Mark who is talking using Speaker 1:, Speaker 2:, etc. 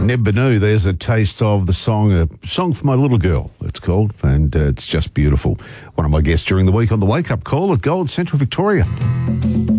Speaker 1: Neb Banu, there's a taste of the song, a song for my little girl, it's called, and it's just beautiful. One of my guests during the week on the Wake Up Call at Gold Central Victoria.